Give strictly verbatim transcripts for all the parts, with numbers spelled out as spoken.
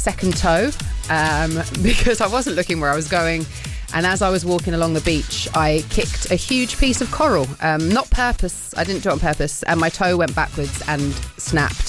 second toe um, because I wasn't looking where I was going. And as I was walking along the beach, I kicked a huge piece of coral. Um, not purpose. I didn't do it on purpose. And my toe went backwards and snapped.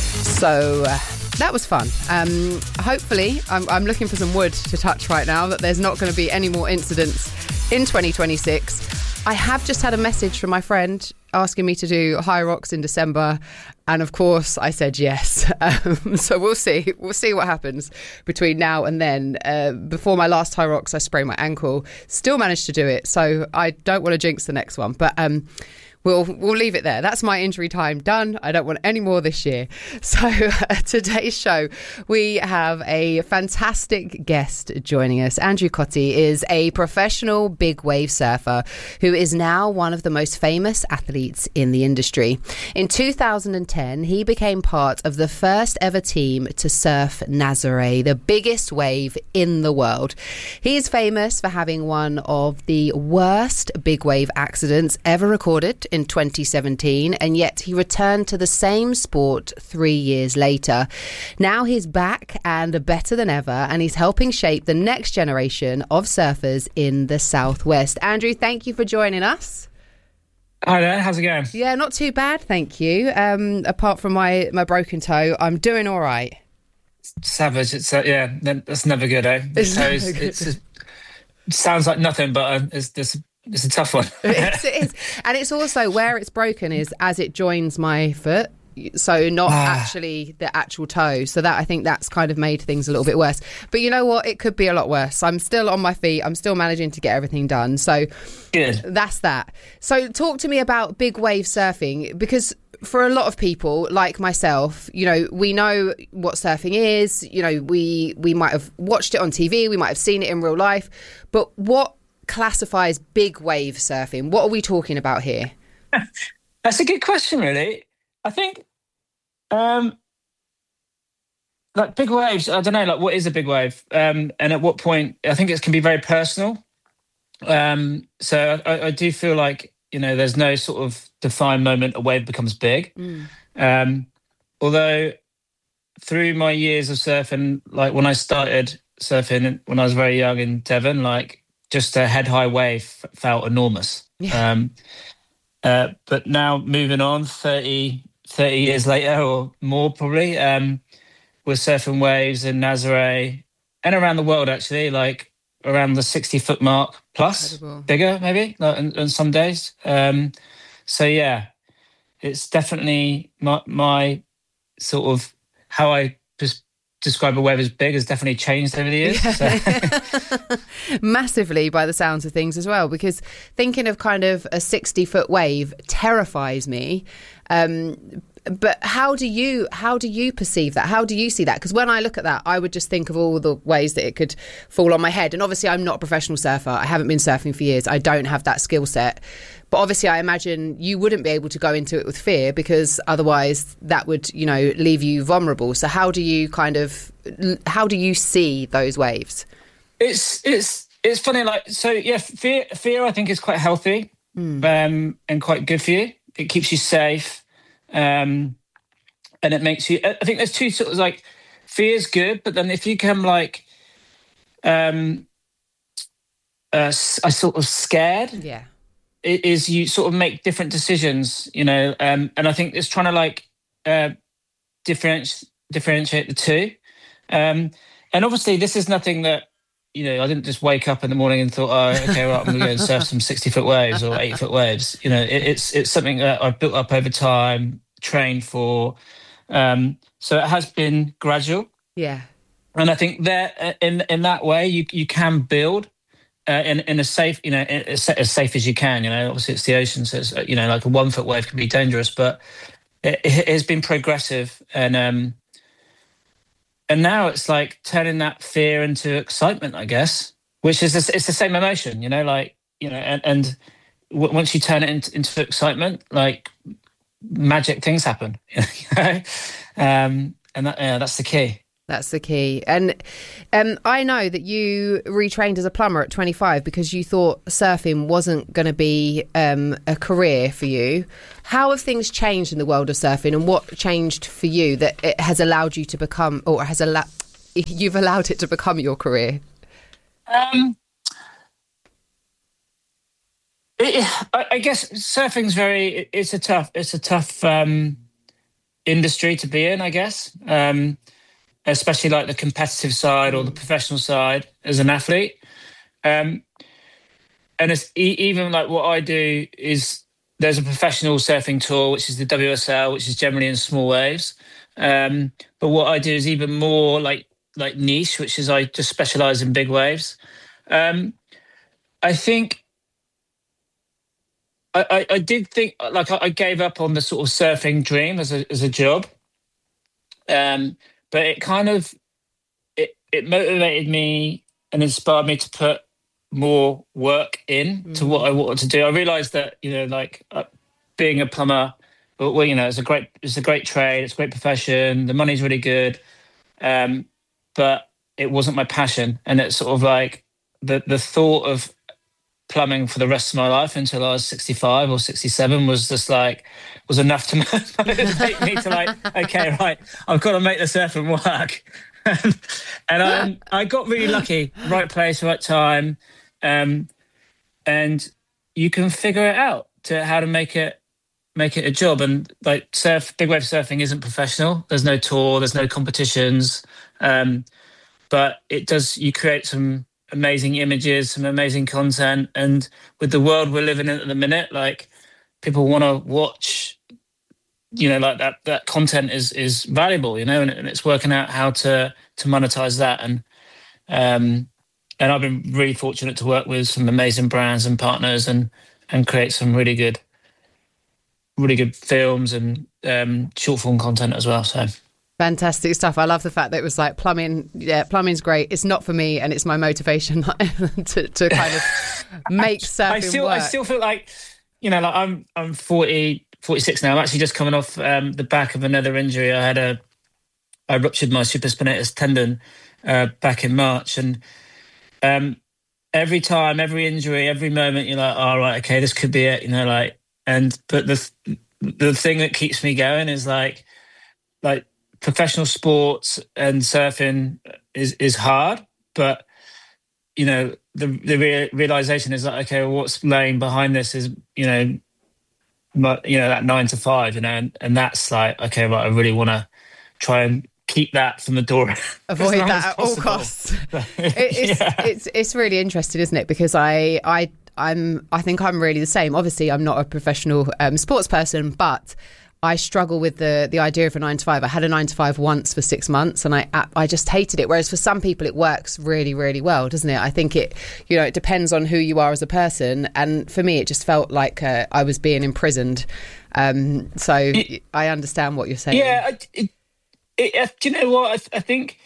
So uh, that was fun. Um, hopefully, I'm, I'm looking for some wood to touch right now, that there's not going to be any more incidents in twenty twenty-six. I have just had a message from my friend asking me to do High Rocks in December. And of course, I said yes. Um, so we'll see. We'll see what happens between now and then. Uh, before my last High Rocks, I sprained my ankle. Still managed to do it. So I don't want to jinx the next one. But um, we'll we'll leave it there. That's my injury time done. I don't want any more this year. So uh, today's show, we have a fantastic guest joining us. Andrew Cottee is a professional big wave surfer who is now one of the most famous athletes in the industry. In two thousand ten, he became part of the first ever team to surf Nazare, the biggest wave in the world. He is famous for having one of the worst big wave accidents ever recorded in twenty seventeen, and yet he returned to the same sport three years later. Now he's back and better than ever, and he's helping shape the next generation of surfers in the Southwest. Andrew, thank you for joining us. Hi there, how's it going? Yeah, not too bad, thank you. Um, apart from my, my broken toe, I'm doing all right. Savage, it's uh, yeah, that's never good, eh? It's so never it's, good. it's, it sounds like nothing, but uh, it's this. It's a tough one. It's, it is. And it's also where it's broken is as it joins my foot. So not ah. actually the actual toe. So that I think that's kind of made things a little bit worse. But you know what? It could be a lot worse. I'm still on my feet. I'm still managing to get everything done. So good. That's that. So talk to me about big wave surfing, because for a lot of people like myself, you know, we know what surfing is. You know, we we might have watched it on T V. We might have seen it in real life. But what classifies big wave surfing? What are we talking about here? That's a good question, really. I think um like big waves, I don't know, like what is a big wave, um and at what point? I think it can be very personal. Um so I, I do feel like, you know, there's no sort of defined moment a wave becomes big. mm. Um although through my years of surfing, like when I started surfing when I was very young in Devon, like just a head high wave felt enormous. Yeah. Um, uh, but now moving on thirty, thirty years later or more probably, um, we're surfing waves in Nazare and around the world actually, like around the sixty foot mark plus. Incredible. Bigger maybe like, on, on some days. Um, so yeah, it's definitely my, my sort of how I just describe a wave as big has definitely changed over the years. Yeah. So. Massively by the sounds of things as well, because thinking of kind of a sixty foot wave terrifies me. Um, but how do you how do you perceive that? How do you see that? Because when I look at that, I would just think of all the ways that it could fall on my head. And obviously I'm not a professional surfer. I haven't been surfing for years. I don't have that skill set. But obviously I imagine you wouldn't be able to go into it with fear, because otherwise that would, you know, leave you vulnerable. So how do you kind of, how do you see those waves? It's it's it's funny, like, so yeah, fear fear I think is quite healthy. mm. um, and quite good for you. It keeps you safe, um, and it makes you, I think there's two sort of like, fear is good, but then if you come like um, uh, a sort of scared, yeah. is you sort of make different decisions, you know, um, and I think it's trying to like uh, differentiate differentiate the two. Um, and obviously this is nothing that, you know, I didn't just wake up in the morning and thought, oh, okay, right, I'm going to go and surf some sixty foot waves or eight foot waves. You know, it, it's it's something that I've built up over time, trained for. Um, so it has been gradual. Yeah. And I think that in in that way, you you can build. Uh, in in a safe, you know, as, as safe as you can. You know, obviously it's the ocean, so it's, you know, like a one foot wave can be dangerous, but it, it has been progressive, and um, and now it's like turning that fear into excitement, I guess, which is a, it's the same emotion, you know, like, you know, and, and w- once you turn it into, into excitement, like magic things happen, you know, um, and that, yeah, that's the key. That's the key. And um, I know that you retrained as a plumber at twenty-five because you thought surfing wasn't going to be um, a career for you. How have things changed in the world of surfing, and what changed for you that it has allowed you to become, or has allowed you've allowed it to become your career? Um, it, I, I guess surfing's very. It, it's a tough. It's a tough um, industry to be in. I guess, um, especially like the competitive side or the professional side as an athlete. Um, and it's e- even like what I do is there's a professional surfing tour, which is the W S L, which is generally in small waves. Um, but what I do is even more like like niche, which is I just specialize in big waves. Um, I think I, I, I did think like I, I gave up on the sort of surfing dream as a as a job, um, but it kind of it it motivated me and inspired me to put more work in mm. to what I wanted to do. I realized that, you know, like uh, being a plumber, well, you know, it's a great, it's a great trade. It's a great profession. The money's really good. Um, but it wasn't my passion. And it's sort of like the, the thought of plumbing for the rest of my life until I was sixty-five or sixty-seven was just like, was enough to motivate me to like, okay, right, I've got to make the surfing work. and and um, I got really lucky, right place, right time. Um, and you can figure it out to how to make it make it a job. And like surf, big wave surfing isn't professional. There's no tour, there's no competitions, um, but it does. You create some amazing images, some amazing content, and with the world we're living in at the minute, like people want to watch. You know, like that that content is is valuable. You know, and, and it's working out how to to monetize that. And um, and I've been really fortunate to work with some amazing brands and partners and and create some really good, really good films and um, short form content as well. So fantastic stuff. I love the fact that it was like plumbing. Yeah, plumbing's great. It's not for me, and it's my motivation to to kind of make surfing I still, work. I still feel like, you know, like I'm I'm forty, forty-six now. I'm actually just coming off um, the back of another injury. I had a I ruptured my supraspinatus tendon uh, back in March, and um, every time, every injury, every moment, you're like, "All right, okay, this could be it," you know, like. And but the the thing that keeps me going is like, like professional sports and surfing is is hard, but you know, the the rea- realization is like, okay, well, what's laying behind this is, you know, my, you know, that nine to five, you know, and, and that's like, okay, right, I really want to try and keep that from the door. Avoid that at all costs. it's, yeah. it's it's really interesting, isn't it? Because I I I'm I think I'm really the same. Obviously, I'm not a professional um, sports person, but I struggle with the the idea of a nine to five. I had a nine to five once for six months, and I I just hated it. Whereas for some people, it works really really well, doesn't it? I think it you know it depends on who you are as a person, and for me, it just felt like uh, I was being imprisoned. Um, so it, I understand what you're saying. Yeah. It, It, do you know what? I, th- I think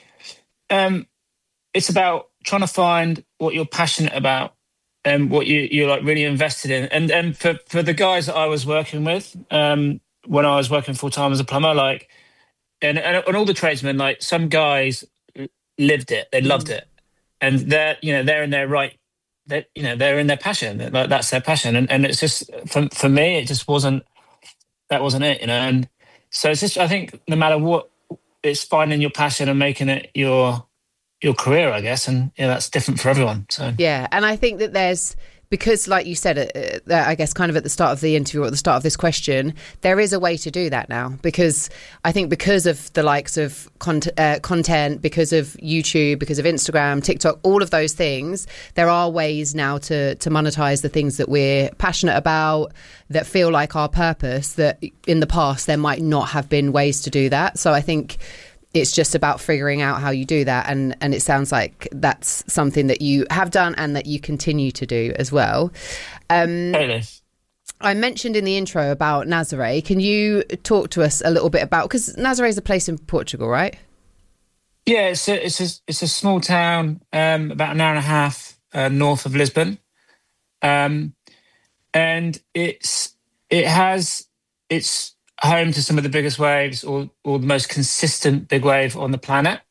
um, it's about trying to find what you're passionate about and what you, you're like really invested in. And and for, for the guys that I was working with um, when I was working full time as a plumber, like, and, and and all the tradesmen, like some guys lived it, they loved mm. it, and they're you know they're in their right, that you know they're in their passion, like that's their passion. And and it's just for for me, it just wasn't that wasn't it, you know. And so it's just I think no matter what. It's finding your passion and making it your your career, I guess, and yeah, that's different for everyone. So yeah, and I think that there's because, like you said, uh, I guess kind of at the start of the interview or at the start of this question, there is a way to do that now. Because I think because of the likes of con- uh, content, because of YouTube, because of Instagram, TikTok, all of those things, there are ways now to to monetize the things that we're passionate about, that feel like our purpose, that in the past there might not have been ways to do that. So I think it's just about figuring out how you do that. And, and it sounds like that's something that you have done and that you continue to do as well. Um, totally. I mentioned in the intro about Nazaré. Can you talk to us a little bit about, because Nazaré is a place in Portugal, right? Yeah, it's a, it's a, it's a small town, um, about an hour and a half uh, north of Lisbon. Um, and it's it has it's home to some of the biggest waves or or the most consistent big wave on the planet.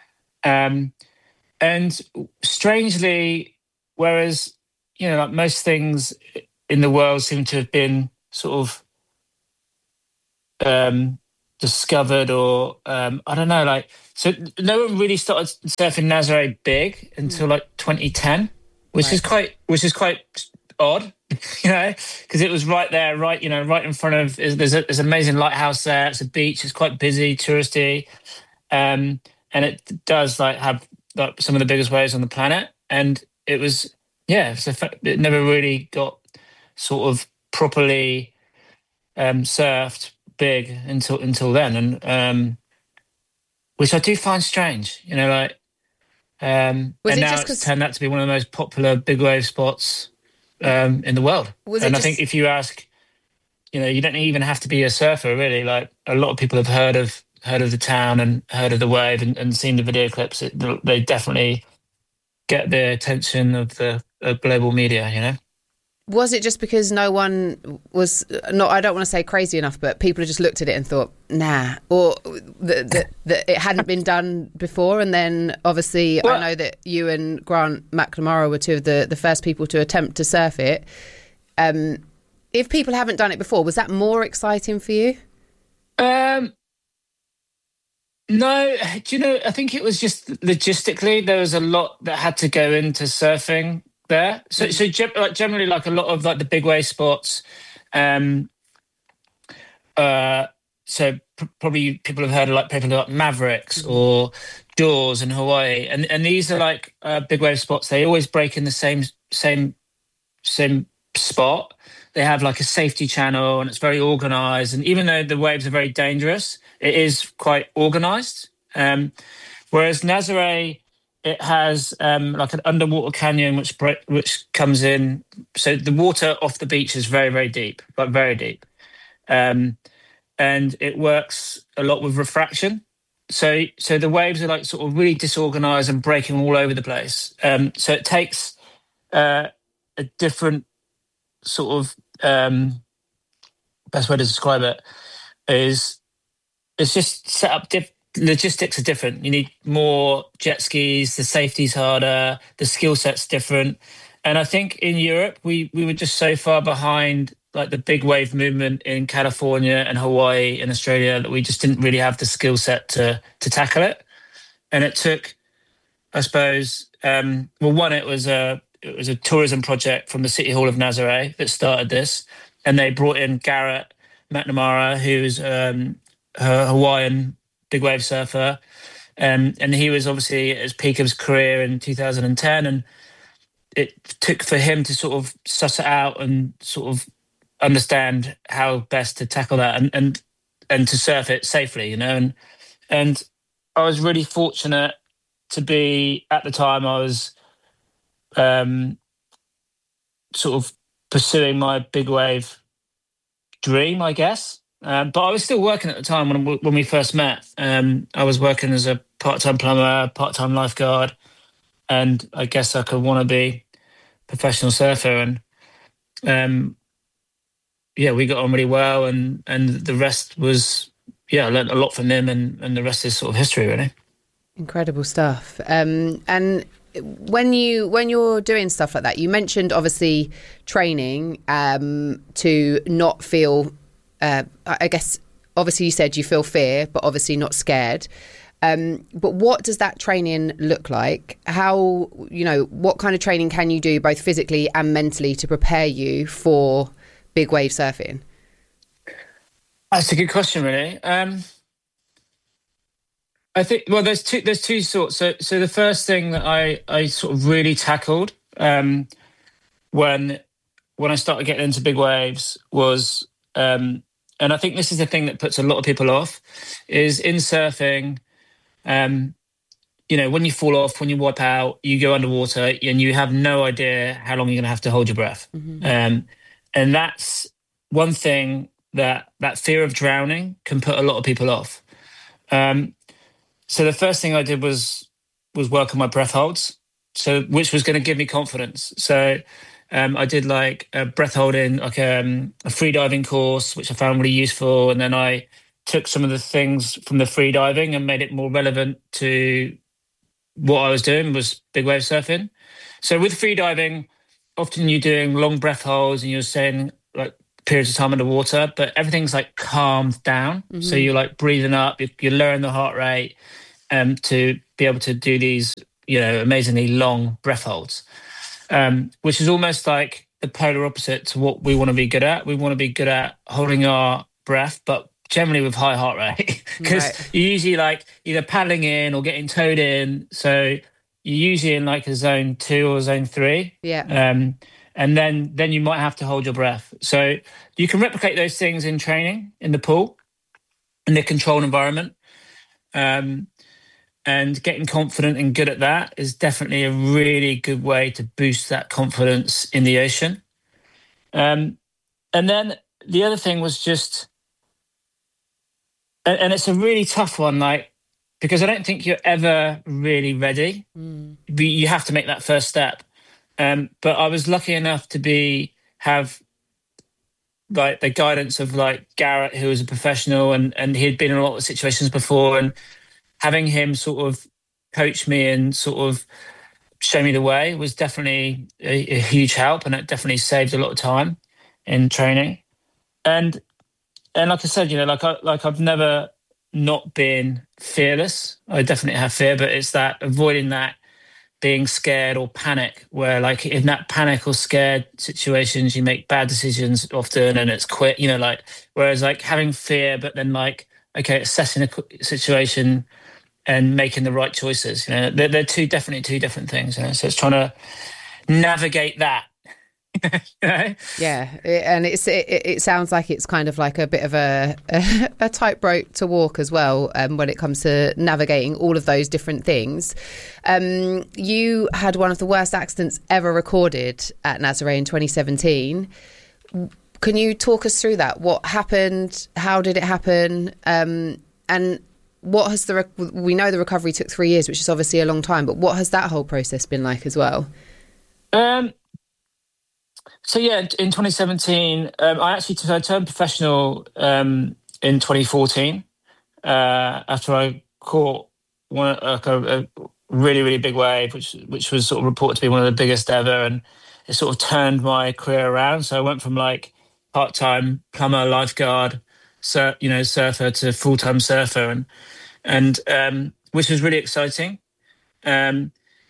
Um, and strangely, whereas you know, like most things in the world seem to have been sort of um, discovered, or um, I don't know, like, so no one really started surfing Nazare big until like twenty ten, which Right. is quite, which is quite odd, you know, because it was right there, right, you know, right in front of. There's a, there's an amazing lighthouse there. It's a beach. It's quite busy, touristy, um, and it does like have like some of the biggest waves on the planet. And it was, yeah, so it never really got sort of properly um, surfed big until until then, and um, which I do find strange, you know, like, um, Was and it now just it's because? turned out to be one of the most popular big wave spots um, in the world. Was it And I think just? if you ask, you know, you don't even have to be a surfer, really. Like, a lot of people have heard of heard of the town and heard of the wave, and, and seen the video clips. It, they definitely get the attention of the of global media, you know. Was it just because no one was not? I don't want to say crazy enough, but people had just looked at it and thought, "Nah," or that that, that it hadn't been done before. And then, obviously, Well, I know that you and Grant McNamara were two of the, the first people to attempt to surf it. Um, if people haven't done it before, was that more exciting for you? Um, no, do you know? I think it was just logistically there was a lot that had to go into surfing there. So, so ge- like generally, like a lot of like the big wave spots. Um, uh, so pr- probably people have heard of like people like Mavericks Mm-hmm. or Jaws in Hawaii, and and these are like uh, big wave spots. They always break in the same same same spot. They have like a safety channel, and it's very organized. And even though the waves are very dangerous, it is quite organized. Um, whereas Nazare, it has um, like an underwater canyon which bre- which comes in. So the water off the beach is very, very deep, but very deep. Um, and it works a lot with refraction. So so the waves are like sort of really disorganized and breaking all over the place. Um, so it takes uh, a different sort of um, best way to describe it is it's just set up. Diff- logistics are different. You need more jet skis. The safety's harder. The skill set's different. And I think in Europe we we were just so far behind like the big wave movement in California and Hawaii and Australia that we just didn't really have the skill set to to tackle it. And it took, I suppose, um, well, one, it was a it was a tourism project from the City Hall of Nazare that started this, and they brought in Garrett McNamara, who's um, a Hawaiian big wave surfer, um, and he was obviously at his peak of his career in two thousand ten, and it took for him to sort of suss it out and sort of understand how best to tackle that and and and to surf it safely, you know, and and I was really fortunate to be at the time I was um, sort of pursuing my big wave dream, I guess. Um, but I was still working at the time when when we first met. Um, I was working as a part-time plumber, part-time lifeguard, and I guess I could want to be a professional surfer. And um, yeah, we got on really well, and and the rest was, yeah, I learned a lot from him, and and the rest is sort of history, really. Incredible stuff. Um, and when you when you're doing stuff like that, you mentioned obviously training um, to not feel. Uh, I guess obviously you said you feel fear, but obviously not scared. Um, but what does that training look like? How, you know, what kind of training can you do both physically and mentally to prepare you for big wave surfing? That's a good question, really. Um, I think, well, there's two there's two sorts. So so the first thing that I I sort of really tackled um, when when I started getting into big waves was, um, and I think this is the thing that puts a lot of people off, is in surfing. Um, you know, when you fall off, when you wipe out, you go underwater, and you have no idea how long you're going to have to hold your breath. Mm-hmm. Um, and that's one thing that that fear of drowning can put a lot of people off. Um, so the first thing I did was was work on my breath holds, so which was going to give me confidence. So um, I did like a breath holding, like um, a free diving course, which I found really useful, and then I took some of the things from the free diving and made it more relevant to what I was doing, was big wave surfing. So with free diving, often you're doing long breath holds and you're staying like periods of time underwater, but everything's like calmed down. Mm-hmm. So you're like breathing up, you're, you're lowering the heart rate um, to be able to do these, you know, amazingly long breath holds, um, which is almost like the polar opposite to what we want to be good at. We want to be good at holding our breath, but generally with high heart rate, because right. you're usually like either paddling in or getting towed in. So you're usually in like a zone two or zone three. Yeah. Um, and then then you might have to hold your breath. So you can replicate those things in training, in the pool, in the controlled environment. Um, and getting confident and good at that is definitely a really good way to boost that confidence in the ocean. Um, and then the other thing was just, and, and it's a really tough one, like, because I don't think you're ever really ready. Mm. You have to make that first step. Um, but I was lucky enough to be, have like the guidance of like Garrett, who was a professional, and, and he'd been in a lot of situations before, and having him sort of coach me and sort of show me the way was definitely a, a huge help, and it definitely saved a lot of time in training. And and like I said, you know, like I like I've never not been fearless. I definitely have fear, but it's that avoiding that being scared or panic, where like in that panic or scared situations you make bad decisions often, and it's quick, you know, like whereas like having fear, but then like okay, assessing a situation and making the right choices. You know, they're, they're two definitely two different things. You know? So it's trying to navigate that. You know? Yeah, and it's it, it sounds like it's kind of like a bit of a a, a tightrope to walk as well, um, when it comes to navigating all of those different things. Um, you had one of the worst accidents ever recorded at Nazaré in twenty seventeen. Can you talk us through that? What happened? How did it happen? Um, and what has the rec- we know the recovery took three years, which is obviously a long time, but what has that whole process been like as well? Um. So yeah, in twenty seventeen, um, I actually t- I turned professional um, in twenty fourteen uh, after I caught one like a, a really really big wave, which which was sort of reported to be one of the biggest ever, and it sort of turned my career around. So I went from like part time plumber, lifeguard, sur- you know, surfer to full time surfer, and and um, which was really exciting. Um,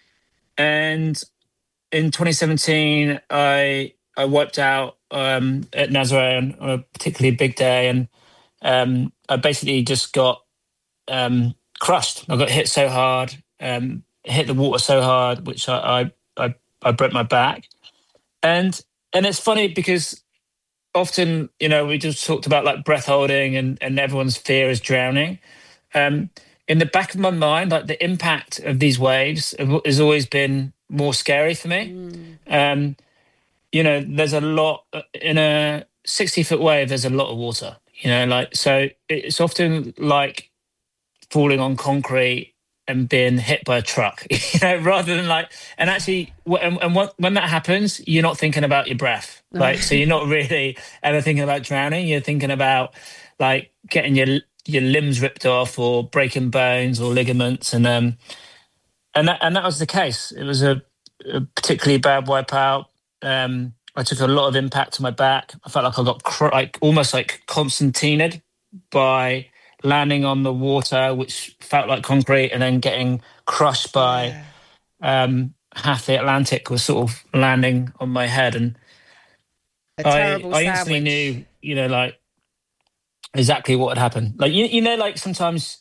and in twenty seventeen, I I wiped out um, at Nazaré on, on a particularly big day, and um, I basically just got um, crushed. I got hit so hard, um, hit the water so hard, which I, I I I broke my back. And and it's funny because often, you know, we just talked about like breath holding, and and everyone's fear is drowning. Um, in the back of my mind, like the impact of these waves has always been more scary for me. Mm. Um, you know, there's a lot in a sixty foot wave. There's a lot of water. You know, like so it's often like falling on concrete and being hit by a truck. You know, rather than like, and actually, and, and when that happens, you're not thinking about your breath. Like, so you're not really ever thinking about drowning. You're thinking about like getting your your limbs ripped off or breaking bones or ligaments, and um, and that and that was the case. It was a, a particularly bad wipeout. Um, I took a lot of impact to my back. I felt like I got cr- like almost like Constantinaed by landing on the water, which felt like concrete, and then getting crushed by yeah. um, half the Atlantic was sort of landing on my head, and a terrible I, I instantly knew, you know, like exactly what had happened. Like you, you know, like sometimes.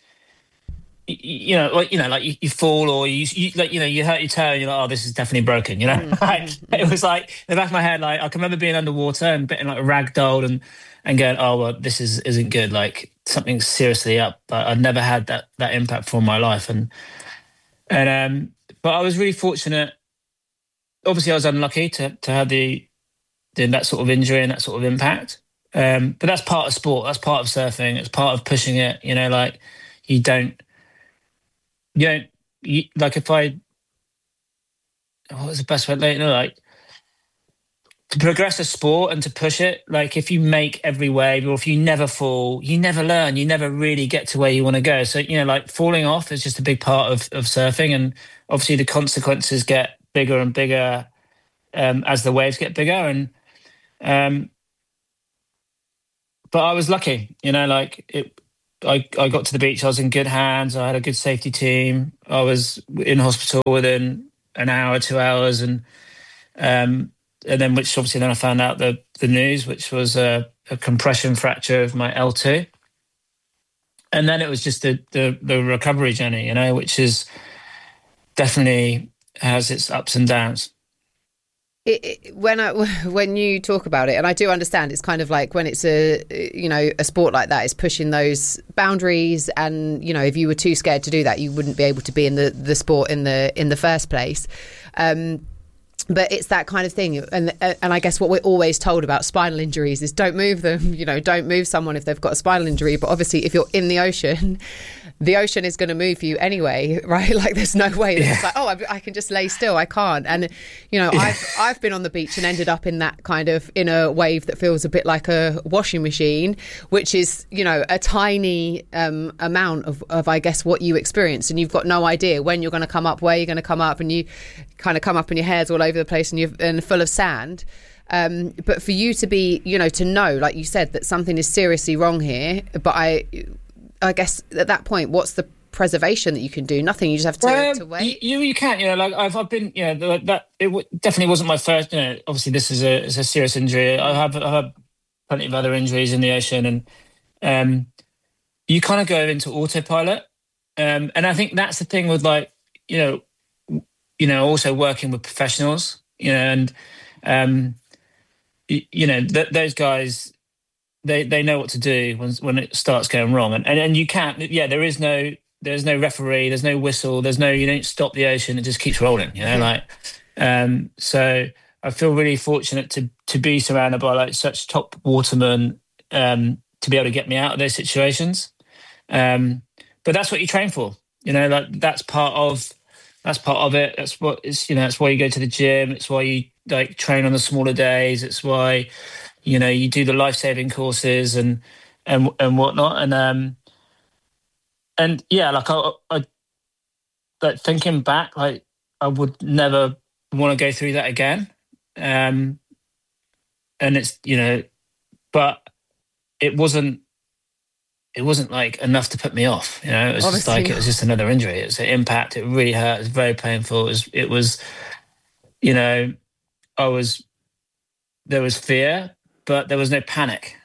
You know, like you know, like you, you fall or you, you, like you know, you hurt your toe, and you're like, oh, this is definitely broken. You know, mm-hmm. like it was like in the back of my head, like I can remember being underwater and getting like ragdolled and and going, oh, well, this is isn't good. Like something's seriously up. But I'd never had that that impact for my life, and and um, but I was really fortunate. Obviously, I was unlucky to to have the, the that sort of injury and that sort of impact. Um, but that's part of sport. That's part of surfing. It's part of pushing it. You know, like you don't. You know, you, like if I, what was the best way? Like, you know, like to progress a sport and to push it. Like if you make every wave, or if you never fall, you never learn. You never really get to where you want to go. So you know, like falling off is just a big part of of surfing, and obviously the consequences get bigger and bigger um, as the waves get bigger. And um, but I was lucky, you know, like it. I, I got to the beach. I was in good hands. I had a good safety team. I was in hospital within an hour, two hours, and um, and then which obviously then I found out the the news, which was a, a compression fracture of my L two, and then it was just the, the the recovery journey, you know, which is definitely has its ups and downs. It, it, when I when you talk about it, and I do understand, it's kind of like when it's a you know a sport like that, it's pushing those boundaries, and you know if you were too scared to do that, you wouldn't be able to be in the, the sport in the in the first place. Um, but it's that kind of thing, and and I guess what we're always told about spinal injuries is don't move them. You know, don't move someone if they've got a spinal injury. But obviously, if you're in the ocean, the ocean is going to move you anyway, right? Like there's no way that Yeah. it's like, oh, I, I can just lay still. I can't. And you know, Yeah. I've I've been on the beach and ended up in that kind of in a wave that feels a bit like a washing machine, which is you know a tiny um, amount of, of I guess what you experience, and you've got no idea when you're going to come up, where you're going to come up, and you kind of come up and your hair's all over the place and you're and full of sand. Um, but for you to be, you know, to know, like you said, that something is seriously wrong here. But I, I guess at that point, what's the preservation that you can do? Nothing. You just have to, Um, to wait. You you can't, you know, like I've I've been, you know, that, that it w- definitely wasn't my first. You know, obviously this is a it's a serious injury. I have I have plenty of other injuries in the ocean, and um, you kind of go into autopilot. Um, and I think that's the thing with like, you know, w- you know, also working with professionals, you know, and um, y- you know, th- those guys, they they know what to do when when it starts going wrong, and and, and you can't. Yeah, there is no there's no referee, there's no whistle, there's no you don't stop the ocean, it just keeps rolling, you know, like. Um, so I feel really fortunate to to be surrounded by like such top watermen um, to be able to get me out of those situations. Um, but that's what you train for, you know, like that's part of that's part of it. That's what is, you know, that's why you go to the gym. It's why you like train on the smaller days. It's why, you know, you do the life saving courses and and and whatnot. And um and yeah, like I, I like thinking back, like I would never want to go through that again. Um, and it's you know, but it wasn't. It wasn't like enough to put me off. You know, it was just Obviously like it was just another injury. It was an impact. It really hurt. It was very painful. It was. It was. You know, I was. There was fear, but there was no panic.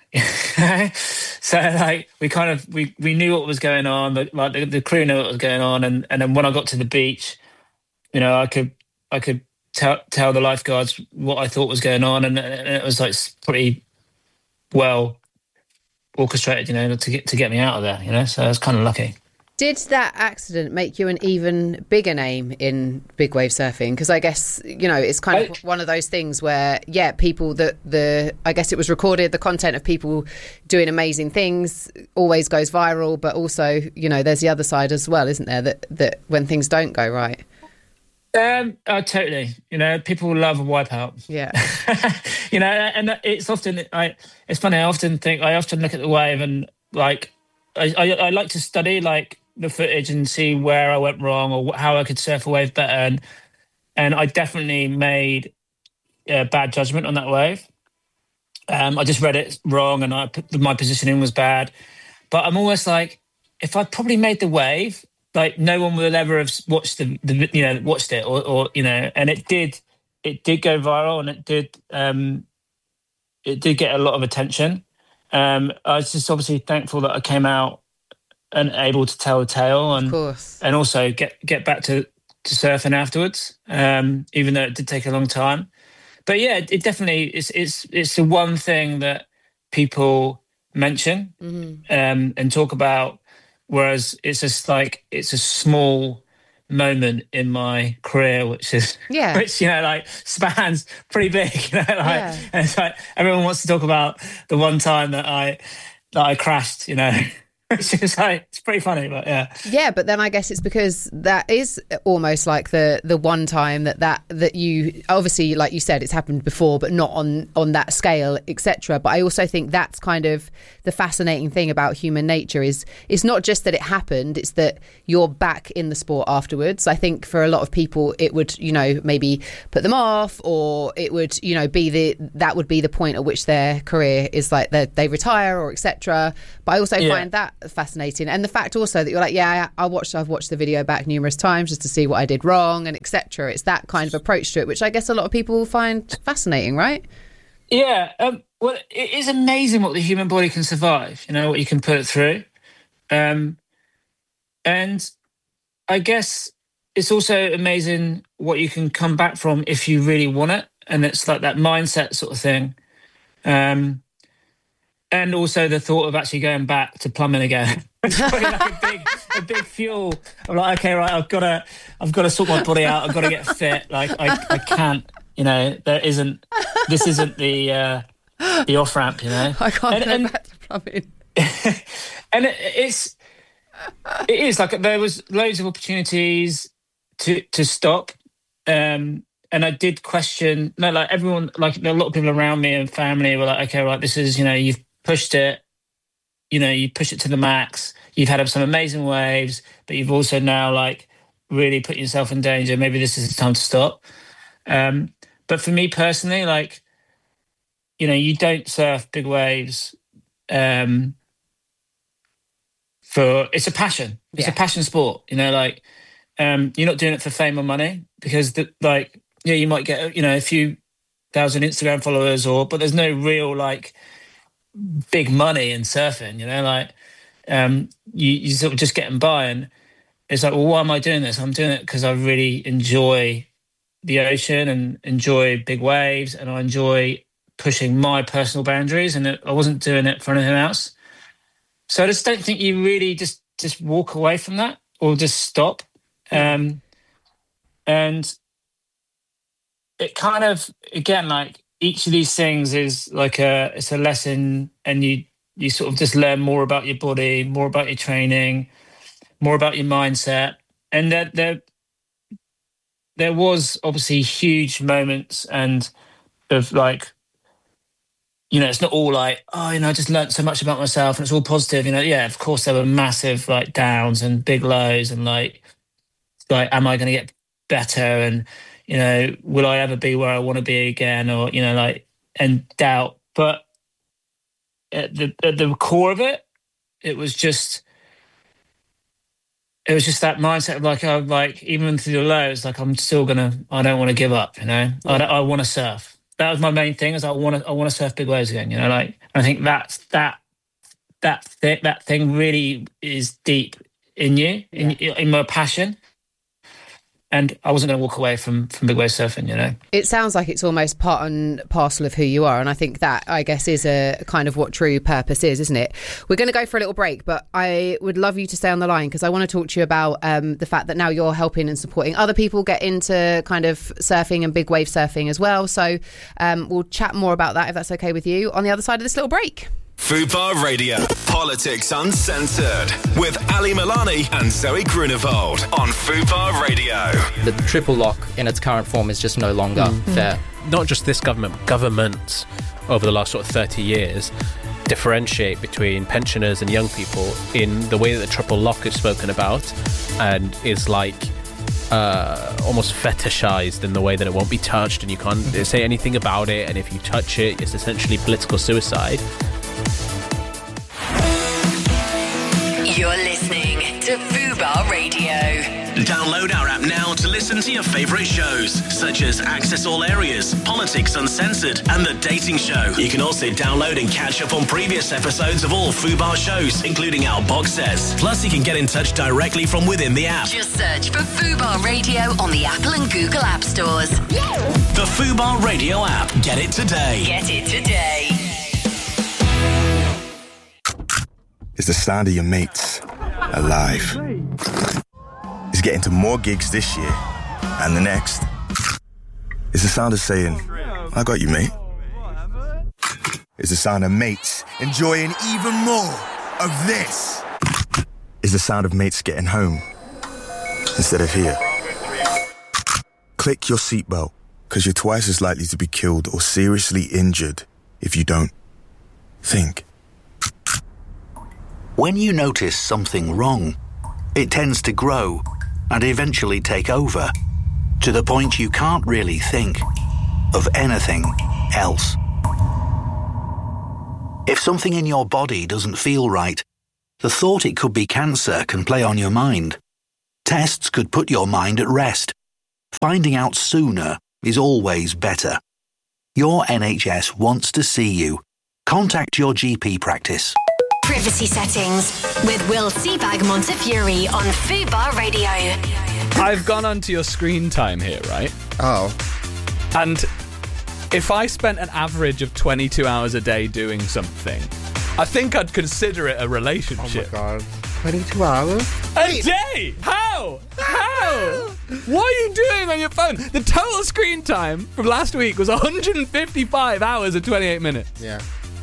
So like we kind of we we knew what was going on. But like the, the crew knew what was going on, and and then when I got to the beach, you know, I could I could tell tell the lifeguards what I thought was going on, and, and it was like pretty well orchestrated, you know, to get to get me out of there, you know. So I was kind of lucky. Did that accident make you an even bigger name in big wave surfing? Because I guess, you know, it's kind of I, one of those things where, yeah, people that the, I guess it was recorded, the content of people doing amazing things always goes viral, but also, you know, there's the other side as well, isn't there? That, that when things don't go right. Um, oh, totally. You know, people love a wipeout. Yeah. You know, and it's often, I, it's funny, I often think, I often look at the wave and like, I, I, I like to study like the footage and see where I went wrong or how I could surf a wave better. And, and I definitely made a bad judgment on that wave. Um, I just read it wrong and I put, my positioning was bad. But I'm always like, if I probably made the wave, like no one will ever have watched the, the you know, watched it or, or, you know, and it did, it did go viral and it did, um, it did get a lot of attention. Um, I was just obviously thankful that I came out and able to tell a tale and, Of course. and also get, get back to, to surfing afterwards. Um, even though it did take a long time, but yeah, it, it definitely, it's, it's, it's the one thing that people mention, Mm-hmm. um, and talk about. Whereas it's just like, it's a small moment in my career, which is, Yeah. which, you know, like spans pretty big, you know, like, Yeah. and it's like everyone wants to talk about the one time that I, that I crashed, you know. It's just like, it's pretty funny, but yeah. Yeah, but then I guess it's because that is almost like the the one time that that, that you, obviously, like you said, it's happened before, but not on, on that scale, et cetera. But I also think that's kind of the fascinating thing about human nature is it's not just that it happened, it's that you're back in the sport afterwards. I think for a lot of people, it would, you know, maybe put them off, or it would, you know, be the, that would be the point at which their career is like they they retire or et cetera. But I also yeah. find that fascinating, and the fact also that you're like, yeah, I, I watched, I've watched the video back numerous times just to see what I did wrong and et cetera. It's that kind of approach to it, which I guess a lot of people find fascinating, right? Yeah. Um, well, it is amazing what the human body can survive. You know, what you can put it through, um, and I guess it's also amazing what you can come back from if you really want it, and it's like that mindset sort of thing. Um, And also the thought of actually going back to plumbing again. It's probably like a big, a big fuel. I'm like, okay, right, I've got to, I've got to sort my body out. I've got to get fit. Like, I, I can't. You know, there isn't. This isn't the, uh, the off ramp. You know, I can't and, go and, back to plumbing. And it, it's, it is like there was loads of opportunities to to stop, um, and I did question. No, like everyone, like a lot of people around me and family were like, okay, right, this is, you know, you've pushed it, you know, you push it to the max. You've had some amazing waves, but you've also now like really put yourself in danger. Maybe this is the time to stop. Um, but for me personally, like, you know, you don't surf big waves um, for, it's a passion. It's yeah. a passion sport, you know, like um, you're not doing it for fame or money because the, like, yeah, you might get, you know, a few thousand Instagram followers or, but there's no real like, big money in surfing, you know, like um you, you sort of just getting by, and it's like, well, why am I doing this? I'm doing it because I really enjoy the ocean and enjoy big waves, and I enjoy pushing my personal boundaries, and it, I wasn't doing it for anything else. So I just don't think you really just just walk away from that or just stop. Um and it kind of, again, like each of these things is like a, it's a lesson, and you, you sort of just learn more about your body, more about your training, more about your mindset. And there, there, there was obviously huge moments and of like, you know, it's not all like, oh, you know, I just learned so much about myself and it's all positive, you know. Yeah, of course there were massive like downs and big lows, and like, like, am I going to get better? And, you know, will I ever be where I want to be again? Or, you know, like, and doubt. But at the at the core of it, it was just, it was just that mindset of like, I'm like, even through the lows, like, I'm still gonna, I don't want to give up, you know. I, I want to surf. That was my main thing, is I want to, I want to surf big waves again, you know. Like, I think that's that that th- that thing really is deep in you, in, yeah. in my passion. And I wasn't going to walk away from, from big wave surfing, you know. It sounds like it's almost part and parcel of who you are. And I think that, I guess, is a kind of what true purpose is, isn't it? We're going to go for a little break, but I would love you to stay on the line because I want to talk to you about um, the fact that now you're helping and supporting other people get into kind of surfing and big wave surfing as well. So um, we'll chat more about that, if that's okay with you, on the other side of this little break. Fubar Radio, Politics Uncensored, with Ali Milani and Zoe Grunewald on Fubar Radio. The triple lock in its current form is just no longer mm-hmm. there. Not just this government, but governments over the last sort of thirty years differentiate between pensioners and young people in the way that the triple lock is spoken about, and is like uh, almost fetishized in the way that it won't be touched and you can't say anything about it, and if you touch it, it's essentially political suicide. You're listening to Fubar Radio. Download our app now to listen to your favourite shows, such as Access All Areas, Politics Uncensored, and The Dating Show. You can also download and catch up on previous episodes of all Fubar shows, including our box sets. Plus, you can get in touch directly from within the app. Just search for Fubar Radio on the Apple and Google App Stores. The Fubar Radio app. Get it today. Get it today. It's the sound of your mates alive. It's getting to more gigs this year and the next. It's the sound of saying, I got you, mate. It's the sound of mates enjoying even more of this. is the sound of mates getting home instead of here. Click your seatbelt, because you're twice as likely to be killed or seriously injured if you don't. Think. When you notice something wrong, it tends to grow and eventually take over, to the point you can't really think of anything else. If something in your body doesn't feel right, the thought it could be cancer can play on your mind. Tests could put your mind at rest. Finding out sooner is always better. Your N H S wants to see you. Contact your G P practice. Privacy settings with Will Seabag Montefiore on Fubar Radio. I've gone onto your screen time here, right? Oh. And if I spent an average of twenty-two hours a day doing something, I think I'd consider it a relationship. Oh my God. twenty-two hours? A day? How? How? What are you doing on your phone? The total screen time from last week was one hundred fifty-five hours and twenty-eight minutes. Yeah.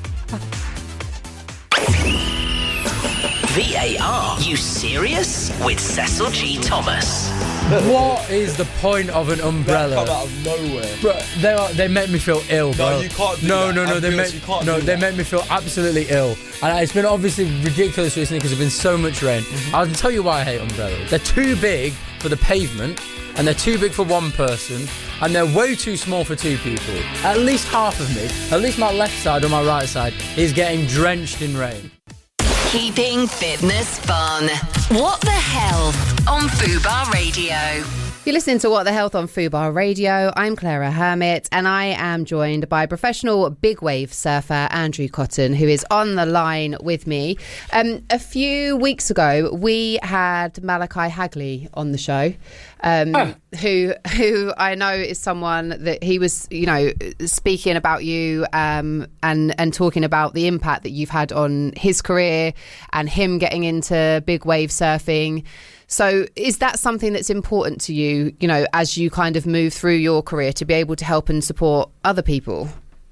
V A R, you serious? With Cecil G. Thomas. What is the point of an umbrella? Come out of nowhere. Bro, they are, they make me feel ill, bro. No, you can't do no, that. No, no, no. They Ambulance, make you can't no, do they that. make me feel absolutely ill. And it's been obviously ridiculous recently because there's been so much rain. Mm-hmm. I'll tell you why I hate umbrellas. They're too big for the pavement, and they're too big for one person, and they're way too small for two people. At least half of me, at least my left side or my right side, is getting drenched in rain. Keeping fitness fun. What the Health on Fubar Radio. You're listening to What the Health on Fubar Radio. I'm Clara Hermit, and I am joined by professional big wave surfer Andrew Cotton, who is on the line with me. Um, a few weeks ago, we had Malachi Hagley on the show, um, oh. who who I know is someone that he was, you know, speaking about you um, and and talking about the impact that you've had on his career and him getting into big wave surfing. So is that something that's important to you, you know, as you kind of move through your career, to be able to help and support other people?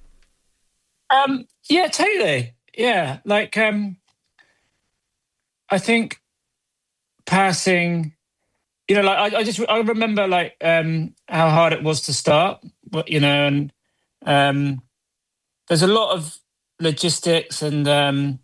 Um, yeah, totally. Yeah. Like, um, I think passing, you know, like I, I just, I remember like um, how hard it was to start, you know, and um, there's a lot of logistics and, um,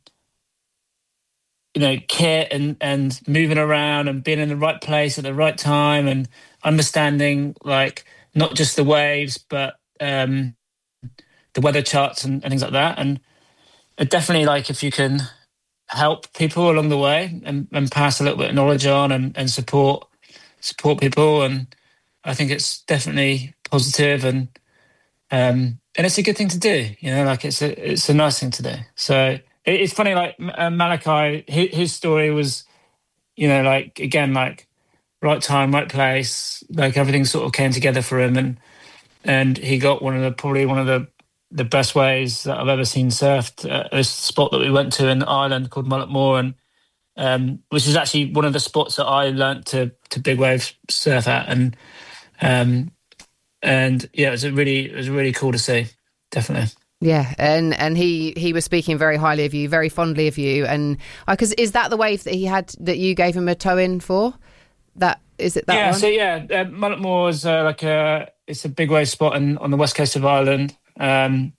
you know, kit and, and moving around and being in the right place at the right time and understanding like not just the waves, but um, the weather charts and, and things like that. And it definitely like if you can help people along the way and, and pass a little bit of knowledge on and, and support support people. And I think it's definitely positive and um, and it's a good thing to do, you know, like it's a, it's a nice thing to do. So it's funny, like uh, Malachi, his, his story was, you know, like, again, like right time, right place, like everything sort of came together for him. And and he got one of the, probably one of the, the best waves that I've ever seen surfed at this spot that we went to in Ireland called Mullet Moor, and um, which is actually one of the spots that I learnt to to big wave surf at. And um, and yeah, it was a really, it was really cool to see, definitely. Yeah, and and he he was speaking very highly of you, very fondly of you, and because uh, is that the wave that he had that you gave him a toe in for? That is it? That yeah. one? So yeah, uh, Mullet Moor is uh, like a it's a big wave spot in, on the west coast of Ireland, um,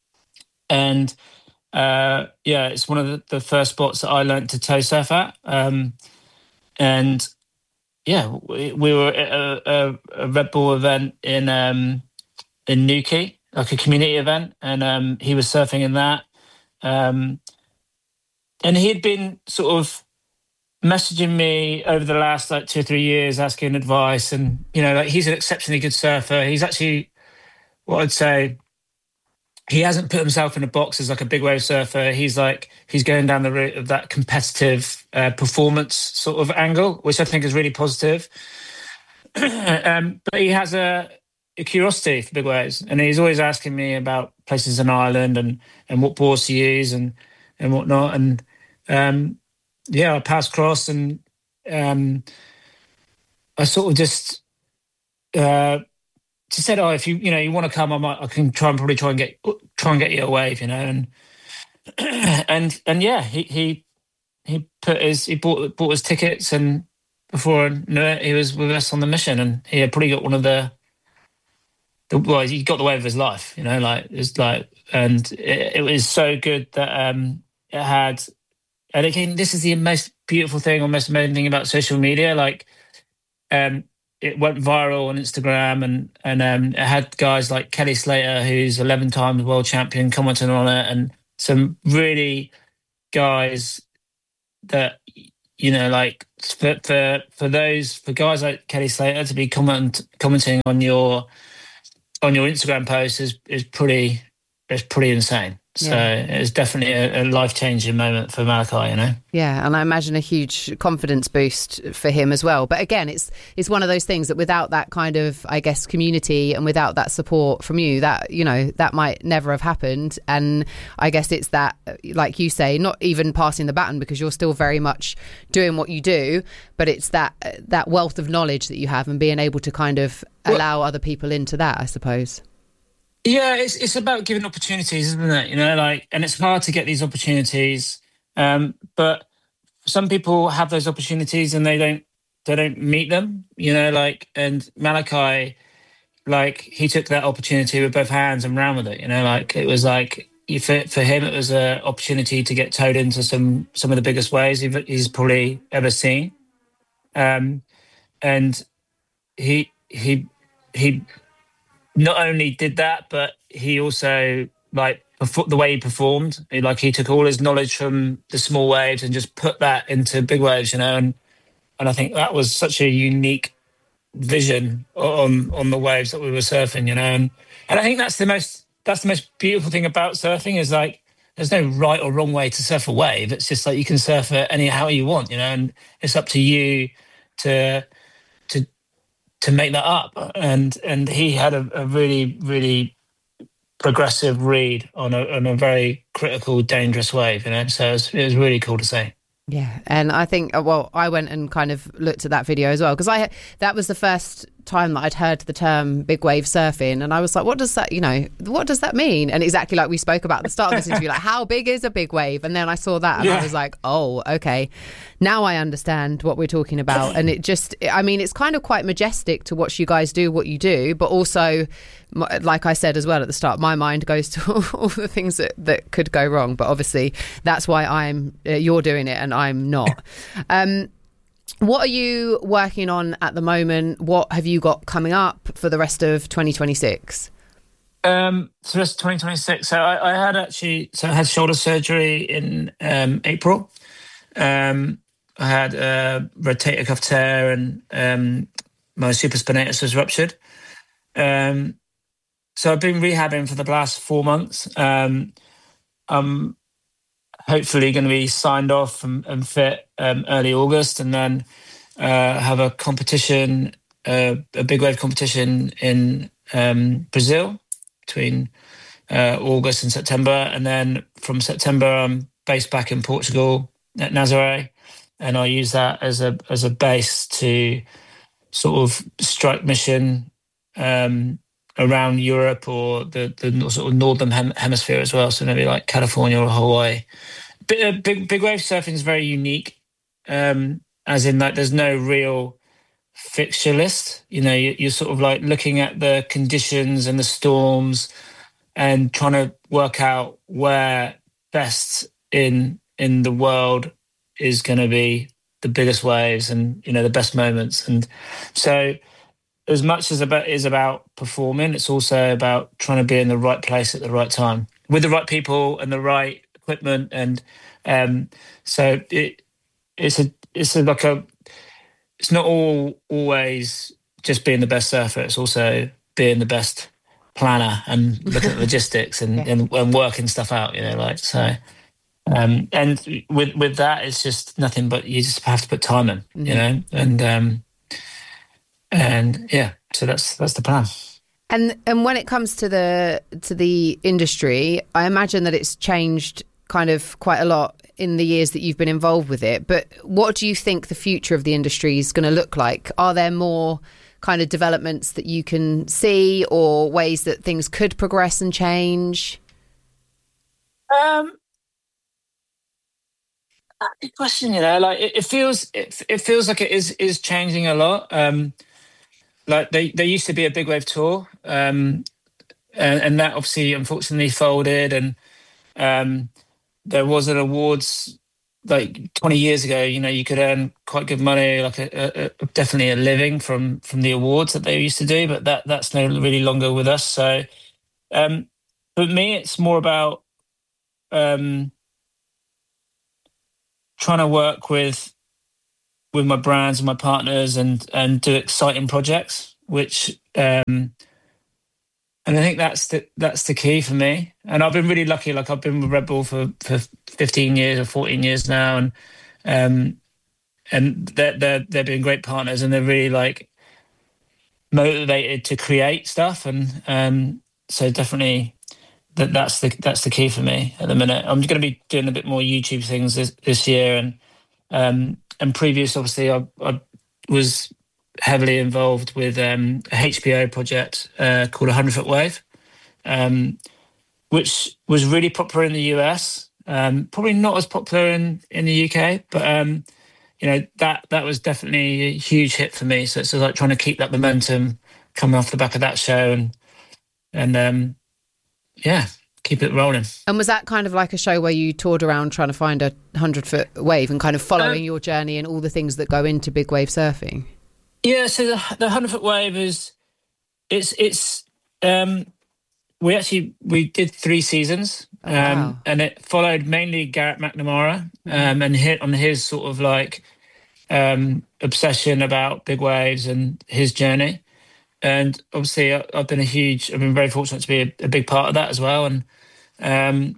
and uh, yeah, it's one of the, the first spots that I learnt to toe surf at, um, and yeah, we, we were at a, a, a Red Bull event in um, in Newquay, like a community event, and um, he was surfing in that. Um, and he had been sort of messaging me over the last like two or three years, asking advice. And, you know, like he's an exceptionally good surfer. He's actually, what I'd say, he hasn't put himself in a box as like a big wave surfer. He's like, he's going down the route of that competitive uh, performance sort of angle, which I think is really positive. um, but he has a, a curiosity for big waves, and he's always asking me about places in Ireland and and what boards to use and and whatnot. And um, yeah, I passed across, and um, I sort of just uh, just said, "Oh, if you you know you want to come, I might I can try and probably try and get try and get you a wave, you know." And and and yeah, he he he put his he bought bought his tickets, and before I knew it, he was with us on the mission, and he had probably got one of the. The, well, he got the wave of his life, you know, like it's like, and it, it was so good that um, it had, and again, this is the most beautiful thing or most amazing thing about social media. Like, um, it went viral on Instagram, and and um, it had guys like Kelly Slater, who's eleven times world champion, commenting on it, and some really guys that, you know, like for for for those for guys like Kelly Slater to be comment commenting on your. on your Instagram post is is pretty is pretty insane. So yeah. It's definitely a, a life-changing moment for Malachi, you know? Yeah, and I imagine a huge confidence boost for him as well. But again, it's it's one of those things that without that kind of, I guess, community and without that support from you, that, you know, that might never have happened. And I guess it's that, like you say, not even passing the baton, because you're still very much doing what you do, but it's that that wealth of knowledge that you have and being able to kind of allow well, other people into that, I suppose. Yeah, it's it's about giving opportunities, isn't it? You know, like, and it's hard to get these opportunities. Um, but some people have those opportunities and they don't they don't meet them. You know, like, and Malachi, like, he took that opportunity with both hands and ran with it. You know, like, it was like for for him, it was an opportunity to get towed into some some of the biggest waves he's probably ever seen. Um, and he he he. not only did that, but he also, like, the way he performed, like, he took all his knowledge from the small waves and just put that into big waves, you know, and and I think that was such a unique vision on on the waves that we were surfing, you know, and and I think that's the most that's the most beautiful thing about surfing is, like, there's no right or wrong way to surf a wave. It's just like you can surf it anyhow you want, you know, and it's up to you to to. to make that up. And and he had a, a really, really progressive read on a, on a very critical, dangerous wave, you know, so it was, it was really cool to see. Yeah, and I think, well, I went and kind of looked at that video as well, because I that was the first time that I'd heard the term big wave surfing, and I was like, what does that, you know, what does that mean? And exactly like we spoke about at the start of this interview, like, how big is a big wave? And then I saw that and yeah. I was like, oh, okay, now I understand what we're talking about. And it just, I mean, it's kind of quite majestic to watch you guys do what you do, but also, like I said as well at the start, my mind goes to all the things that, that could go wrong, but obviously that's why I'm uh, you're doing it and I'm not. Um, what are you working on at the moment? What have you got coming up for the rest of twenty twenty-six? Um, for the rest of twenty twenty-six, so I, I had actually, so I had shoulder surgery in um, April. Um, I had a rotator cuff tear and um, my supraspinatus was ruptured. Um, so I've been rehabbing for the last four months. Um, I'm hopefully going to be signed off and, and fit um, early August, and then uh, have a competition, uh, a big wave competition in um, Brazil between uh, August and September. And then from September, I'm based back in Portugal at Nazaré, and I use that as a as a base to sort of strike mission um, around Europe or the, the sort of northern hem- hemisphere as well. So maybe like California or Hawaii. Big big, big wave surfing is very unique, um, as in like there's no real fixture list. You know, you, you're sort of like looking at the conditions and the storms and trying to work out where best in in the world is going to be the biggest waves and, you know, the best moments. And so as much as about is about performing, it's also about trying to be in the right place at the right time with the right people and the right equipment. And um, so it it's a it's a, like a it's not all always just being the best surfer. It's also being the best planner and looking at logistics and, yeah. and and working stuff out. You know, like so. Um, and with with that, it's just nothing but you just have to put time in. Mm-hmm. You know, and um, and yeah, so that's that's the plan. And and when it comes to the to the industry, I imagine that it's changed kind of quite a lot in the years that you've been involved with it. But what do you think the future of the industry is going to look like? Are there more kind of developments that you can see, or ways that things could progress and change? Um, Good question. You know, like it, it feels it, it feels like it is is changing a lot. Um, like they there used to be a big wave tour, um, and, and that obviously unfortunately folded. And um, there was an awards like twenty years ago. You know, you could earn quite good money, like a, a, a definitely a living from from the awards that they used to do. But that that's no really longer with us. So um, for me, it's more about um, trying to work with with my brands and my partners and and do exciting projects, which um and I think that's the that's the key for me. And I've been really lucky. Like I've been with Red Bull for for fifteen years or fourteen years now, and um and they're they're they've been great partners, and they're really like motivated to create stuff. And um so definitely that that's the that's the key for me at the minute. I'm going to be doing a bit more YouTube things this, this year, and um and previous, obviously, I, I was heavily involved with um, a H B O project uh, called one hundred foot Wave, um, which was really popular in the U S, um, probably not as popular in, in the U K, but um, you know that that was definitely a huge hit for me. So it's like trying to keep that momentum coming off the back of that show, and and um, yeah. keep it rolling. And was that kind of like a show where you toured around trying to find a hundred foot wave and kind of following um, your journey and all the things that go into big wave surfing? Yeah, so the, the hundred foot wave is, it's, it's, um, we actually, we did three seasons, um, oh, wow. and it followed mainly Garrett McNamara, um, and hit on his sort of like, um, obsession about big waves and his journey. And obviously I've been a huge, I've been very fortunate to be a, a big part of that as well. And, um,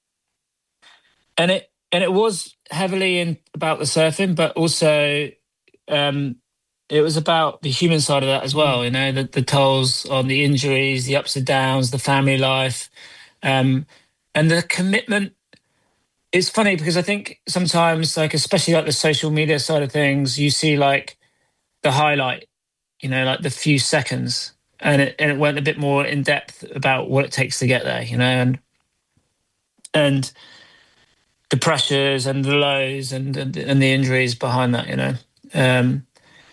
and it, and it was heavily in about the surfing, but also, um, it was about the human side of that as well. You know, the, the tolls on the injuries, the ups and downs, the family life, um, and the commitment. It's funny because I think sometimes, like, especially like the social media side of things, you see like the highlight, you know, like the few seconds, and it and it went a bit more in depth about what it takes to get there, you know, and and the pressures and the lows and and, and the injuries behind that, you know, um,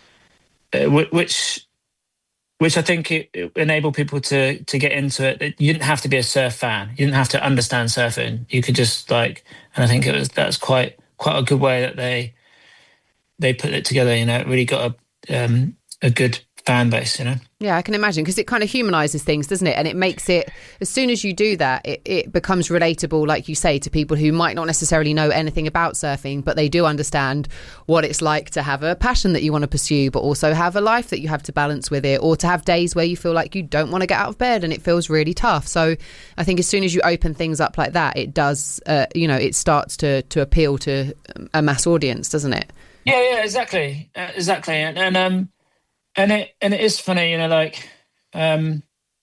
which which I think it, it enabled people to to get into it. You didn't have to be a surf fan, you didn't have to understand surfing. You could just like, and I think it was that's quite quite a good way that they they put it together. You know, it really got a um, a good fan base, you know. Yeah, I can imagine, because it kind of humanizes things, doesn't it? And it makes it, as soon as you do that, it, it becomes relatable, like you say, to people who might not necessarily know anything about surfing, but they do understand what it's like to have a passion that you want to pursue, but also have a life that you have to balance with it, or to have days where you feel like you don't want to get out of bed and it feels really tough. So I think as soon as you open things up like that, it does, uh, you know, it starts to to appeal to a mass audience, doesn't it? Yeah, yeah, exactly, uh, exactly, and, and um. And it and it is funny, you know, like, um,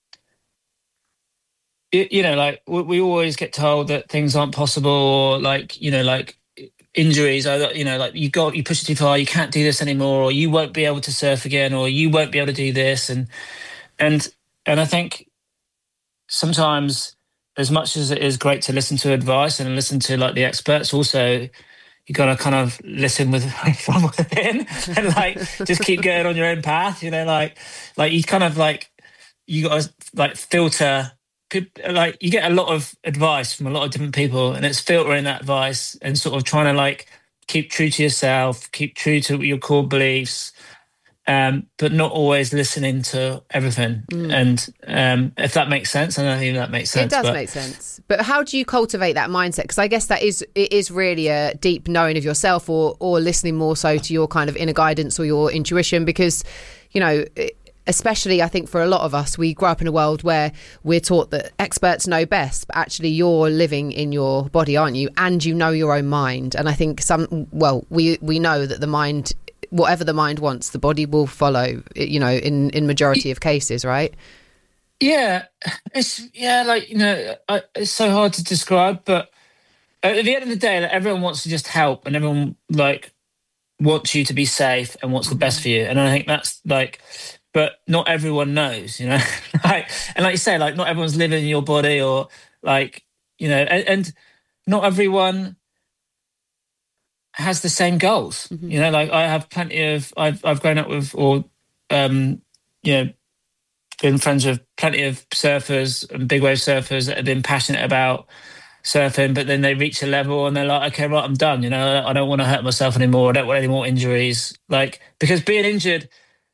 it, you know, like we, we always get told that things aren't possible, or like, you know, like injuries, or, you know, like you got you push it too far, you can't do this anymore, or you won't be able to surf again, or you won't be able to do this, and and and I think sometimes, as much as it is great to listen to advice and listen to like the experts, also you got to kind of listen with from within and like just keep going on your own path, you know, like like you kind of like you got to like filter, like you get a lot of advice from a lot of different people, and it's filtering that advice and sort of trying to like keep true to yourself, keep true to your core beliefs, um, but not always listening to everything. Mm. And um, if that makes sense, I don't think that makes sense. It does but... make sense. But how do you cultivate that mindset? Because I guess that is it is really a deep knowing of yourself, or or listening more so to your kind of inner guidance or your intuition. Because, you know, especially I think for a lot of us, we grow up in a world where we're taught that experts know best, but actually you're living in your body, aren't you? And you know your own mind. And I think some, well, we we know that the mind, whatever the mind wants, the body will follow, you know, in, in majority of cases, right? Yeah, it's, yeah, like, you know, I, it's so hard to describe, but at the end of the day, like, everyone wants to just help, and everyone, like, wants you to be safe and wants the best for you. And I think that's, like, but not everyone knows, you know? like, and like you say, like, not everyone's living in your body, or, like, you know, and, and not everyone has the same goals. Mm-hmm. You know, like I have plenty of, I've I've grown up with, or um, you know, been friends with plenty of surfers and big wave surfers that have been passionate about surfing, but then they reach a level and they're like, okay, right, I'm done. You know, I don't want to hurt myself anymore. I don't want any more injuries. Like, because being injured,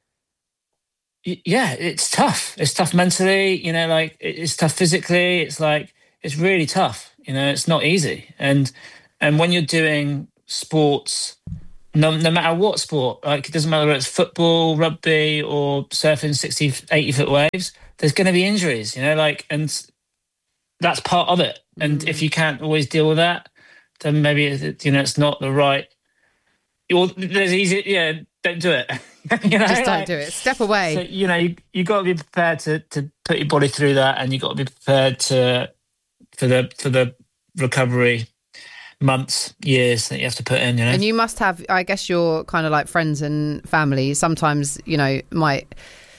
yeah, it's tough. It's tough mentally, you know, like it's tough physically. It's like, it's really tough. You know, it's not easy. And, and when you're doing sports, no, no matter what sport, like it doesn't matter whether it's football, rugby or surfing sixty, eighty foot waves, there's going to be injuries, you know, like, and that's part of it. And mm. if you can't always deal with that, then maybe, you know, it's not the right, or there's easy, yeah, don't do it. you know, Just don't like, do it. Step away. So, you know, you you got to be prepared to to put your body through that, and you got to be prepared to for the for the recovery months, years that you have to put in. You know, and you must have, I guess, your kind of like friends and family. Sometimes, you know, might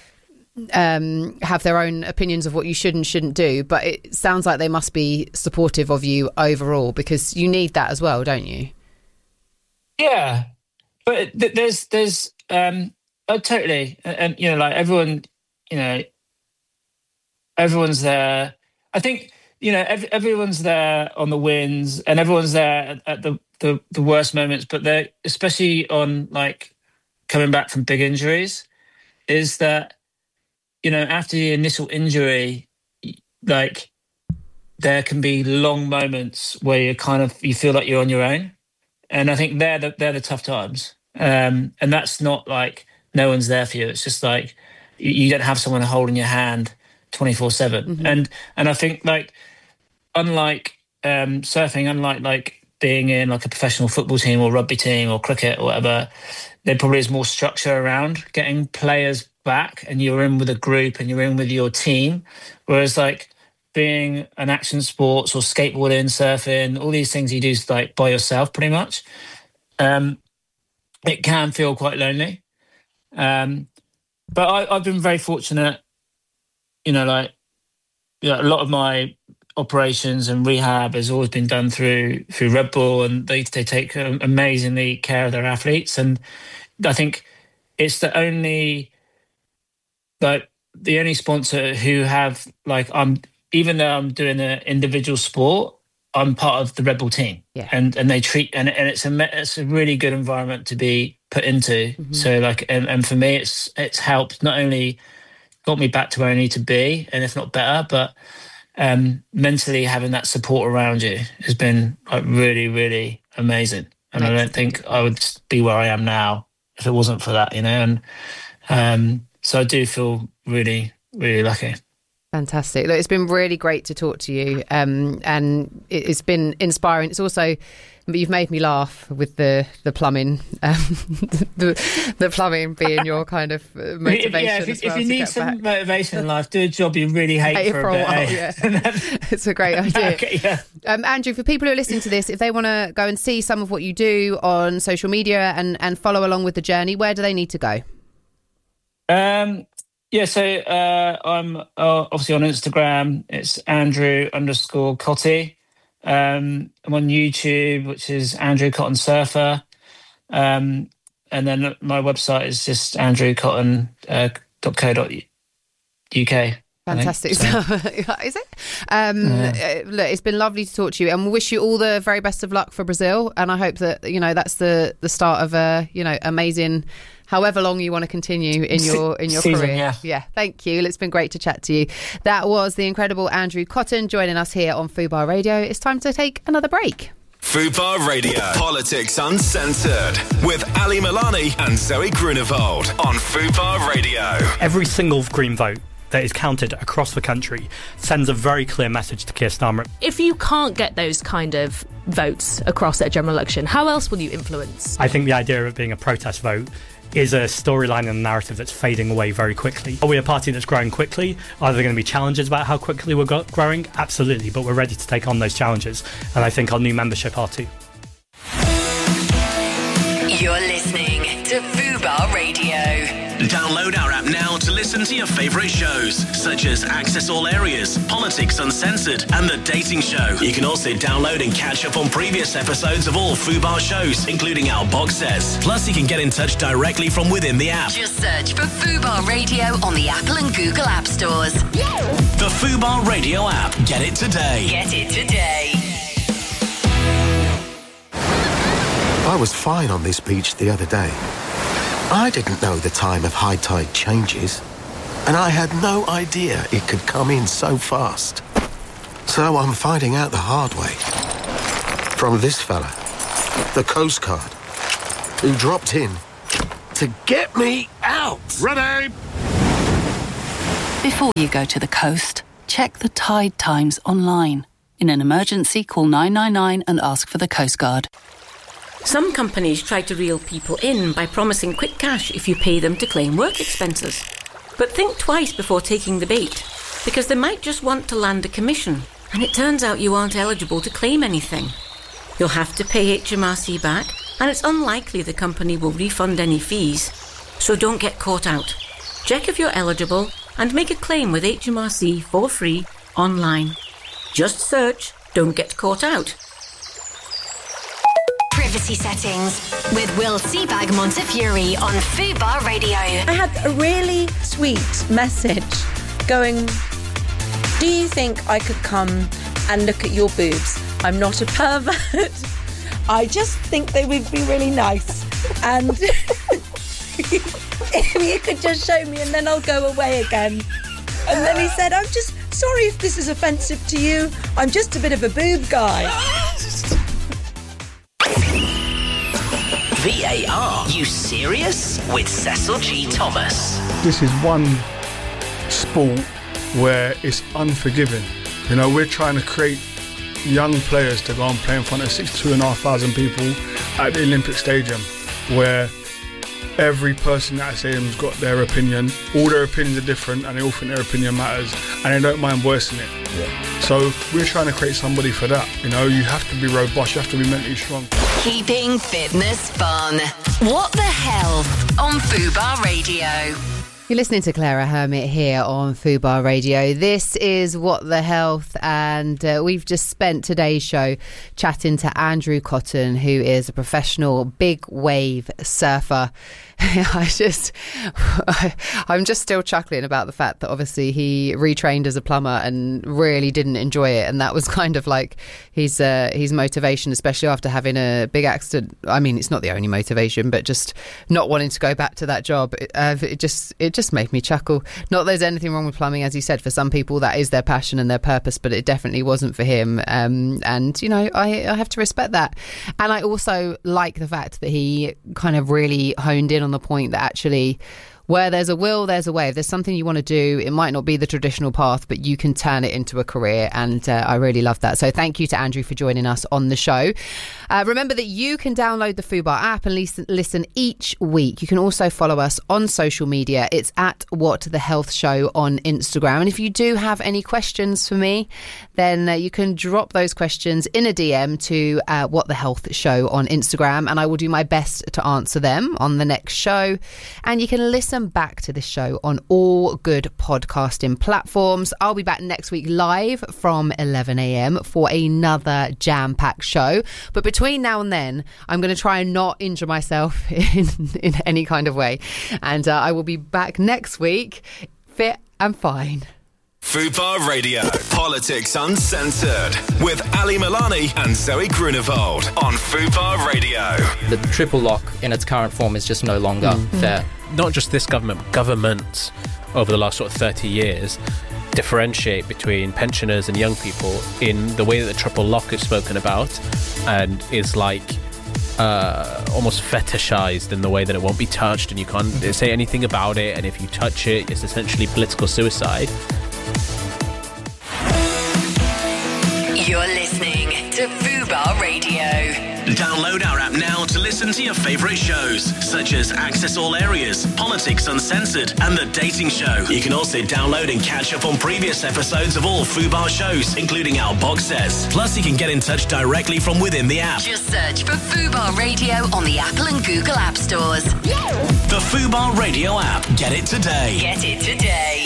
um, have their own opinions of what you should and shouldn't do, but it sounds like they must be supportive of you overall, because you need that as well, don't you? Yeah, but th- there's there's. Um, oh, totally. And, and, you know, like everyone, you know, everyone's there. I think, you know, ev- everyone's there on the wins and everyone's there at, at the, the, the worst moments, but they're especially on like coming back from big injuries, is that, you know, after the initial injury, like there can be long moments where you kind of, you feel like you're on your own. And I think they're the, they're the tough times. Um, and that's not like no one's there for you. It's just like you, you don't have someone holding your hand twenty-four seven. Mm-hmm. And and I think like unlike um, surfing, unlike like being in like a professional football team or rugby team or cricket or whatever, there probably is more structure around getting players back, and you're in with a group and you're in with your team. Whereas like being an action sports or skateboarding, surfing, all these things you do like by yourself pretty much. Um, it can feel quite lonely. Um, but I, I've been very fortunate, you know, like you know, a lot of my operations and rehab has always been done through through Red Bull, and they, they take amazingly care of their athletes. And I think it's the only, like the only sponsor who have like, I'm, even though I'm doing an individual sport, I'm part of the Red Bull team, yeah. and and they treat and and it's a it's a really good environment to be put into. Mm-hmm. So like, and, and for me, it's it's helped, not only got me back to where I need to be, and if not better, but um, mentally having that support around you has been like really, really amazing. And Excellent. I don't think I would be where I am now if it wasn't for that, you know. And um, so I do feel really, really lucky. Fantastic. Look, it's been really great to talk to you, um, and it's been inspiring. It's also, you've made me laugh with the the plumbing, um, the the plumbing being your kind of motivation. Yeah, if, as well if you to need get some back. motivation in life, do a job you really hate, hate for, for a, bit, a while. eh? Yeah. It's a great idea. Okay, yeah. um, Andrew, for people who are listening to this, if they want to go and see some of what you do on social media and and follow along with the journey, where do they need to go? Um. Yeah, so uh, I'm uh, obviously on Instagram. It's Andrew underscore Cotty. Um, I'm on YouTube, which is Andrew Cotton Surfer. Um, and then my website is just andrew cotton dot co dot U K. Fantastic so. Is it? Um, yeah. Look, it's been lovely to talk to you, and we wish you all the very best of luck for Brazil. And I hope that, you know, that's the, the start of a, you know, amazing, however long you want to continue in your in your Season, career. Yeah. yeah, thank you. It's been great to chat to you. That was the incredible Andrew Cotton joining us here on Fubar Radio. It's time to take another break. Fubar Radio, Politics Uncensored, with Ali Milani and Zoe Grunewald on Fubar Radio. Every single Green vote that is counted across the country sends a very clear message to Keir Starmer. If you can't get those kind of votes across at a general election, how else will you influence? I think the idea of it being a protest vote is a storyline and a narrative that's fading away very quickly. Are we a party that's growing quickly? Are there going to be challenges about how quickly we're go- growing? Absolutely, but we're ready to take on those challenges, and I think our new membership are too. You're listening to Fubar Radio. Download our app now to listen to your favourite shows, such as Access All Areas, Politics Uncensored, and The Dating Show. You can also download and catch up on previous episodes of all Fubar shows, including our box sets. Plus, you can get in touch directly from within the app. Just search for Fubar Radio on the Apple and Google App Stores. The Fubar Radio app. Get it today. Get it today. I was fine on this beach the other day. I didn't know the time of high tide changes, and I had no idea it could come in so fast. So I'm finding out the hard way. From this fella, the Coast Guard, who dropped in to get me out. Ready! Before you go to the coast, check the tide times online. In an emergency, call nine nine nine and ask for the Coast Guard. Some companies try to reel people in by promising quick cash if you pay them to claim work expenses. But think twice before taking the bait, because they might just want to land a commission, and it turns out you aren't eligible to claim anything. You'll have to pay H M R C back, and it's unlikely the company will refund any fees. So don't get caught out. Check if you're eligible and make a claim with H M R C for free online. Just search Don't Get Caught Out. Privacy settings with Will Seabag Montefiore on Fubar Radio. I had a really sweet message going, do you think I could come and look at your boobs? I'm not a pervert. I just think they would be really nice. And if you could just show me and then I'll go away again. And then he said, I'm just sorry if this is offensive to you. I'm just a bit of a boob guy. V A R, you serious? With Cecil G. Thomas. This is one sport where it's unforgiving. You know, we're trying to create young players to go and play in front of sixty-two and a half thousand people at the Olympic Stadium, where every person at that stadium's got their opinion. All their opinions are different, and they all think their opinion matters, and they don't mind voicing it. Yeah. So we're trying to create somebody for that. You know, you have to be robust, you have to be mentally strong. Keeping fitness fun. What the hell on Fubar Radio. You're listening to Clara Hermit here on Fubar Radio. This is What the Health, and uh, we've just spent today's show chatting to Andrew Cotton, who is a professional big wave surfer. I just, I, I'm just still chuckling about the fact that obviously he retrained as a plumber and really didn't enjoy it, and that was kind of like his uh, his motivation, especially after having a big accident. I mean, it's not the only motivation, but just not wanting to go back to that job. It, uh, it just it just made me chuckle. Not that there's anything wrong with plumbing, as you said. For some people, that is their passion and their purpose, but it definitely wasn't for him. Um, and you know, I, I have to respect that. And I also like the fact that he kind of really honed in on the point that actually where there's a will, there's a way. If there's something you want to do, it might not be the traditional path, but you can turn it into a career. And uh, I really love that. So thank you to Andrew for joining us on the show. Uh, remember that you can download the Fubar app and listen, listen each week. You can also follow us on social media. It's at What the Health Show on Instagram. And if you do have any questions for me, then uh, you can drop those questions in a D M to uh, What the Health Show on Instagram, and I will do my best to answer them on the next show. And you can listen back to the show on all good podcasting platforms. I'll be back next week live from eleven a.m. for another jam-packed show. But between now and then, I'm going to try and not injure myself in, in any kind of way. And uh, I will be back next week, fit and fine. Fubar Radio, Politics Uncensored, with Ali Milani and Zoe Grunewald on Fubar Radio. The triple lock in its current form is just no longer mm. fair. Not just this government, governments over the last sort of thirty years differentiate between pensioners and young people in the way that the triple lock is spoken about, and is like uh, almost fetishized in the way that it won't be touched and you can't mm-hmm. say anything about it, and if you touch it, it's essentially political suicide. You're listening to Fubar Radio. Download our app now to listen to your favourite shows, such as Access All Areas, Politics Uncensored, and The Dating Show. You can also download and catch up on previous episodes of all Fubar shows, including our box sets. Plus, you can get in touch directly from within the app. Just search for Fubar Radio on the Apple and Google App Stores. The Fubar Radio app. Get it today. Get it today.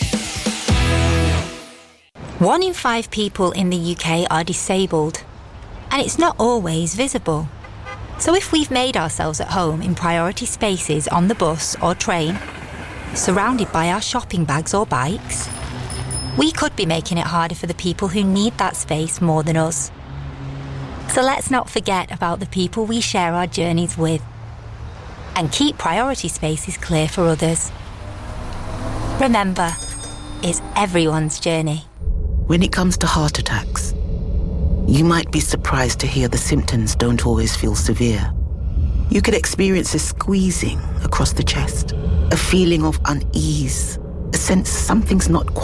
One in five people in the U K are disabled, and it's not always visible. So if we've made ourselves at home in priority spaces on the bus or train, surrounded by our shopping bags or bikes, we could be making it harder for the people who need that space more than us. So let's not forget about the people we share our journeys with, and keep priority spaces clear for others. Remember, it's everyone's journey. When it comes to heart attacks, you might be surprised to hear the symptoms don't always feel severe. You could experience a squeezing across the chest, a feeling of unease, a sense something's not quite